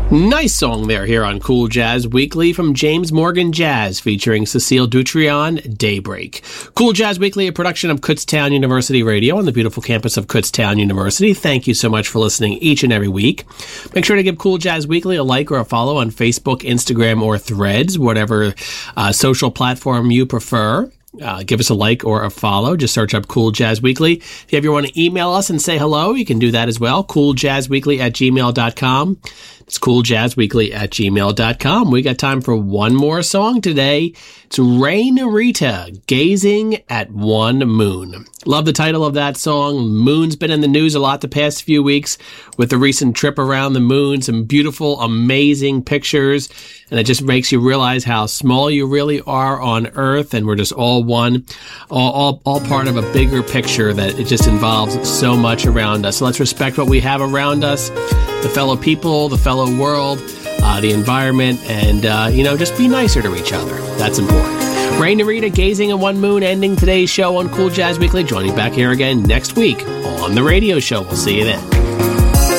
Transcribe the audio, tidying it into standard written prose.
Nice song there here on Cool Jazz Weekly from James Morgan Jazz featuring Cecile Dutrion, Daybreak. Cool Jazz Weekly, a production of Kutztown University Radio on the beautiful campus of Kutztown University. Thank you so much for listening each and every week. Make sure to give Cool Jazz Weekly a like or a follow on Facebook, Instagram, or Threads, whatever social platform you prefer. Give us a like or a follow. Just search up Cool Jazz Weekly. If you ever want to email us and say hello, you can do that as well. CoolJazzWeekly@gmail.com. It's CoolJazzWeekly@gmail.com. We got time for one more song today. It's Ray Narita, Gazing at One Moon. Love the title of that song. Moon's been in the news a lot the past few weeks with the recent trip around the moon. Some beautiful, amazing pictures. And it just makes you realize how small you really are on Earth. And we're just all one, all part of a bigger picture that it just involves so much around us. So let's respect what we have around us, the fellow people, the fellow world, the environment, and, just be nicer to each other. That's important. Ray Narita, Gazing at One Moon, ending today's show on Cool Jazz Weekly. Joining back here again next week on the radio show. We'll see you then.